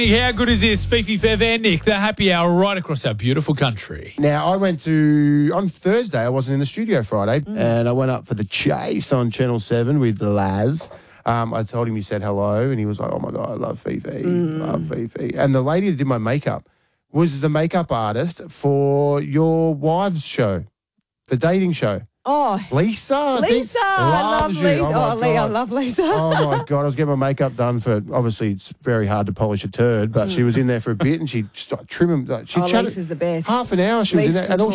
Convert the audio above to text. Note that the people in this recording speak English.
How good is this? Fifi, Fev and Nick, the happy hour right across our beautiful country. Now, on Thursday, I wasn't in the studio Friday, and I went up for the Chase on Channel 7 with Laz. I told him, he said hello, and he was like, oh, my God, I love Fifi. Love Fifi. And the lady that did my makeup was the makeup artist for your wives' show, the dating show. Oh, Lisa, I think, I love loves you. Lisa. Oh, my I God. love Lisa. Oh, my God. I was getting my makeup done for, obviously, it's very hard to polish a turd, but she was in there for a bit and she started trimming. She chatted Lisa's the best. half an hour. She was in Lisa there, and all